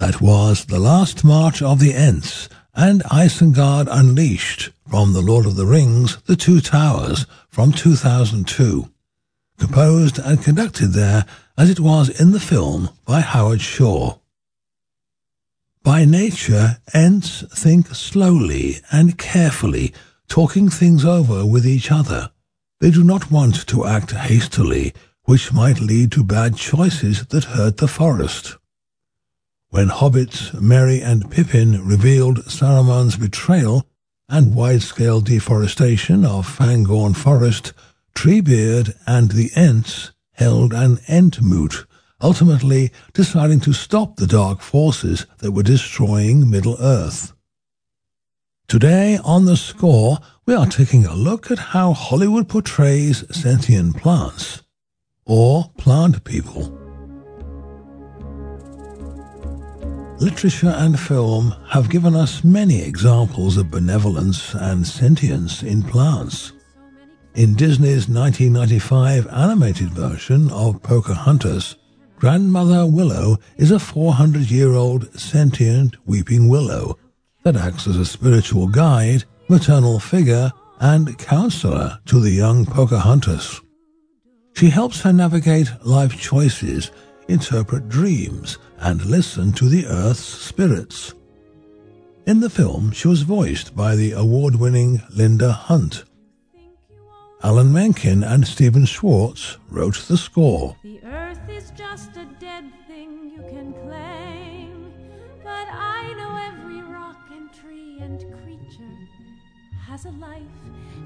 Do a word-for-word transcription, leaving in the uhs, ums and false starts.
That was The Last March of the Ents and Isengard Unleashed from The Lord of the Rings, The Two Towers from two thousand two. Composed and conducted there as it was in the film by Howard Shore. By nature, Ents think slowly and carefully, talking things over with each other. They do not want to act hastily, which might lead to bad choices that hurt the forest. When hobbits Merry and Pippin revealed Saruman's betrayal and wide-scale deforestation of Fangorn Forest, Treebeard and the Ents held an Ent moot, ultimately deciding to stop the dark forces that were destroying Middle-earth. Today on The Score, we are taking a look at how Hollywood portrays sentient plants, or plant people. Literature and film have given us many examples of benevolence and sentience in plants. In Disney's nineteen ninety-five animated version of Pocahontas, Grandmother Willow is a four hundred year old sentient weeping willow that acts as a spiritual guide, maternal figure, and counselor to the young Pocahontas. She helps her navigate life choices, interpret dreams, and listen to the Earth's spirits. In the film, she was voiced by the award-winning Linda Hunt. Alan Menken and Stephen Schwartz wrote the score. The earth is just a dead thing you can claim, but I know every rock and tree and creature has a life